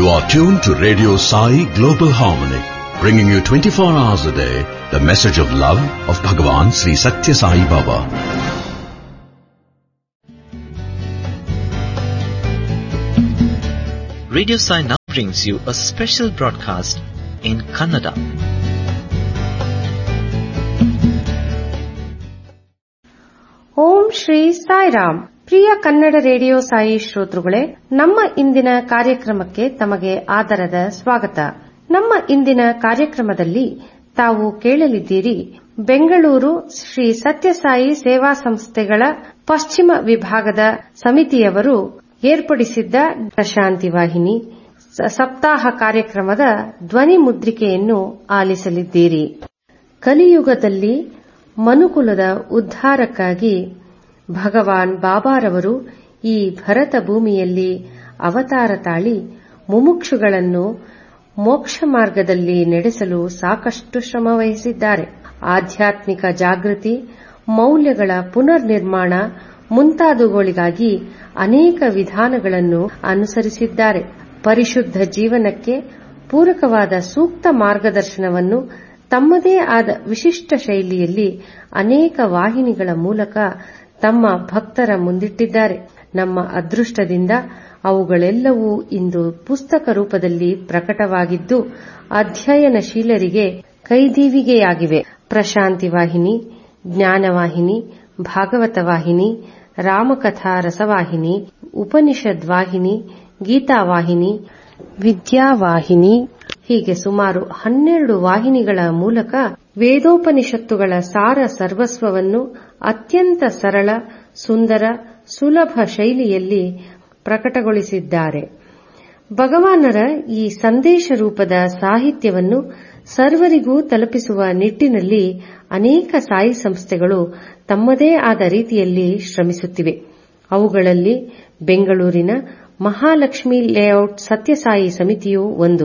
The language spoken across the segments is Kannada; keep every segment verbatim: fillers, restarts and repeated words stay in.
are tuned to Radio Sai Global Harmony, bringing you twenty-four hours a day the message of love of Bhagavan Sri Satya Sai Baba. Radio Sai now brings you a special broadcast in Kannada. Om Shri Sairam. Priya Kannada radio Sai ಶ್ರೋತೃಗಳೇ, ನಮ್ಮ ಇಂದಿನ ಕಾರ್ಯಕ್ರಮಕ್ಕೆ ತಮಗೆ ಆದರದ ಸ್ವಾಗತ. ನಮ್ಮ ಇಂದಿನ ಕಾರ್ಯಕ್ರಮದಲ್ಲಿ ತಾವು ಕೇಳಲಿದ್ದೀರಿ ಬೆಂಗಳೂರು ಶ್ರೀ ಸತ್ಯಸಾಯಿ ಸೇವಾ ಸಂಸ್ಥೆಗಳ ಪಶ್ಚಿಮ ವಿಭಾಗದ ಸಮಿತಿಯವರು ಏರ್ಪಡಿಸಿದ್ದ ಶಾಂತಿ ವಾಹಿನಿ ಸಪ್ತಾಹ ಕಾರ್ಯಕ್ರಮದ ಧ್ವನಿ ಮುದ್ರಿಕೆಯನ್ನು ಆಲಿಸಲಿದ್ದೀರಿ. ಕಲಿಯುಗದಲ್ಲಿ ಮನುಕುಲದ ಉದ್ಧಾರಕ್ಕಾಗಿ ಭಗವಾನ್ ಬಾಬಾರವರು ಈ ಭರತ ಭೂಮಿಯಲ್ಲಿ ಅವತಾರ ತಾಳಿ ಮುಮುಕ್ಷುಗಳನ್ನು ಮೋಕ್ಷ ಮಾರ್ಗದಲ್ಲಿ ನಡೆಸಲು ಸಾಕಷ್ಟು ಶ್ರಮವಹಿಸಿದ್ದಾರೆ. ಆಧ್ಯಾತ್ಮಿಕ ಜಾಗೃತಿ, ಮೌಲ್ಯಗಳ ಪುನರ್ ನಿರ್ಮಾಣ ಮುಂತಾದವುಗಳಿಗಾಗಿ ಅನೇಕ ವಿಧಾನಗಳನ್ನು ಅನುಸರಿಸಿದ್ದಾರೆ. ಪರಿಶುದ್ಧ ಜೀವನಕ್ಕೆ ಪೂರಕವಾದ ಸೂಕ್ತ ಮಾರ್ಗದರ್ಶನವನ್ನು ತಮ್ಮದೇ ಆದ ವಿಶಿಷ್ಟ ಶೈಲಿಯಲ್ಲಿ ಅನೇಕ ವಾಹಿನಿಗಳ ಮೂಲಕ ತಮ್ಮ ಭಕ್ತರ ಮುಂದಿಟ್ಟಿದ್ದಾರೆ. ನಮ್ಮ ಅದೃಷ್ಟದಿಂದ ಅವುಗಳೆಲ್ಲವೂ ಇಂದು ಪುಸ್ತಕ ರೂಪದಲ್ಲಿ ಪ್ರಕಟವಾಗಿದ್ದು ಅಧ್ಯಯನಶೀಲರಿಗೆ ಕೈದೀವಿಗೆಯಾಗಿವೆ. ಪ್ರಶಾಂತಿ ವಾಹಿನಿ, ಜ್ಞಾನವಾಹಿನಿ, ಭಾಗವತ ವಾಹಿನಿ, ರಾಮಕಥಾ ರಸವಾಹಿನಿ, ಉಪನಿಷದ್ ವಾಹಿನಿ, ಗೀತಾವಾಹಿನಿ, ವಿದ್ಯಾವಾಹಿನಿ ಹೀಗೆ ಸುಮಾರು ಹನ್ನೆರಡು ವಾಹಿನಿಗಳ ಮೂಲಕ ವೇದೋಪನಿಷತ್ತುಗಳ ಸಾರ ಸರ್ವಸ್ವವನ್ನು ಅತ್ಯಂತ ಸರಳ, ಸುಂದರ, ಸುಲಭ ಶೈಲಿಯಲ್ಲಿ ಪ್ರಕಟಗೊಳಿಸಿದ್ದಾರೆ. ಭಗವಾನರ ಈ ಸಂದೇಶ ರೂಪದ ಸಾಹಿತ್ಯವನ್ನು ಸರ್ವರಿಗೂ ತಲುಪಿಸುವ ನಿಟ್ಟಿನಲ್ಲಿ ಅನೇಕ ಸಾಯಿ ಸಂಸ್ಥೆಗಳು ತಮ್ಮದೇ ಆದ ರೀತಿಯಲ್ಲಿ ಶ್ರಮಿಸುತ್ತಿವೆ. ಅವುಗಳಲ್ಲಿ ಬೆಂಗಳೂರಿನ ಮಹಾಲಕ್ಷ್ಮಿ ಲೇಔಟ್ ಸತ್ಯಸಾಯಿ ಸಮಿತಿಯೂ ಒಂದು.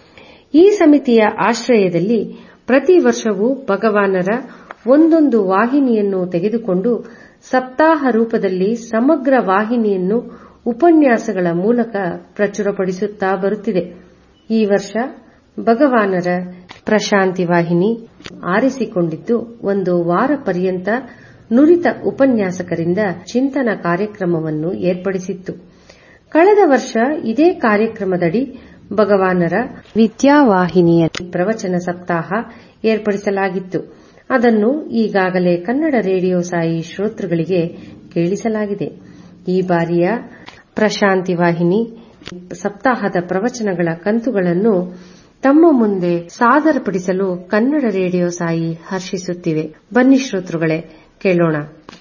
ಈ ಸಮಿತಿಯ ಆಶ್ರಯದಲ್ಲಿ ಪ್ರತಿ ವರ್ಷವೂ ಭಗವಾನರ ಒಂದೊಂದು ವಾಹಿನಿಯನ್ನು ತೆಗೆದುಕೊಂಡು ಸಪ್ತಾಹ ರೂಪದಲ್ಲಿ ಸಮಗ್ರ ವಾಹಿನಿಯನ್ನು ಉಪನ್ಯಾಸಗಳ ಮೂಲಕ ಪ್ರಚುರಪಡಿಸುತ್ತಾ ಬರುತ್ತಿದೆ. ಈ ವರ್ಷ ಭಗವಾನರ ಪ್ರಶಾಂತಿ ವಾಹಿನಿ ಆರಿಸಿಕೊಂಡಿದ್ದು ಒಂದು ವಾರ ಪರ್ಯಂತ ನುರಿತ ಉಪನ್ಯಾಸಕರಿಂದ ಚಿಂತನ ಕಾರ್ಯಕ್ರಮವನ್ನು ಏರ್ಪಡಿಸಿತ್ತು. ಕಳೆದ ವರ್ಷ ಇದೇ ಕಾರ್ಯಕ್ರಮದಡಿ ಭಗವಾನರ ವಿದ್ಯಾವಾಹಿನಿಯ ಪ್ರವಚನ ಸಪ್ತಾಹ ಏರ್ಪಡಿಸಲಾಗಿತ್ತು. ಅದನ್ನು ಈಗಾಗಲೇ ಕನ್ನಡ ರೇಡಿಯೋ ಸಾಯಿ ಶ್ರೋತೃಗಳಿಗೆ ಕೇಳಿಸಲಾಗಿದೆ. ಈ ಬಾರಿಯ ಪ್ರಶಾಂತಿ ವಾಹಿನಿ ಸಪ್ತಾಹದ ಪ್ರವಚನಗಳ ಕಂತುಗಳನ್ನು ತಮ್ಮ ಮುಂದೆ ಸಾದರಪಡಿಸಲು ಕನ್ನಡ ರೇಡಿಯೋ ಸಾಯಿ ಹರ್ಷಿಸುತ್ತಿವೆ. ಬನ್ನಿ ಶ್ರೋತೃಗಳೇ, ಕೇಳೋಣ.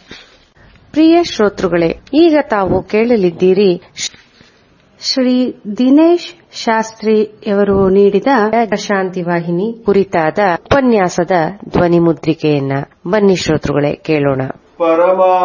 ಪ್ರಿಯ ಶ್ರೋತೃಗಳೇ, ಈಗ ತಾವು ಕೇಳಲಿದ್ದೀರಿ ಶ್ರೀ ದಿನೇಶ್ ಶಾಸ್ತ್ರಿಯವರು ನೀಡಿದ ಶಾಂತಿ ವಾಹಿನಿ ಕುರಿತಾದ ಉಪನ್ಯಾಸದ ಧ್ವನಿ ಮುದ್ರಿಕೆಯನ್ನ. ಬನ್ನಿ ಶ್ರೋತೃಗಳೇ, ಕೇಳೋಣ.